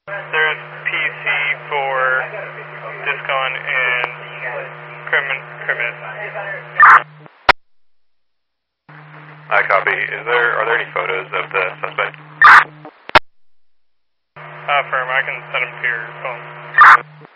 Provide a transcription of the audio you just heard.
There's PC for Discon and Criminus. I copy. Are there any photos of the suspect? Firm, I can send them to your phone.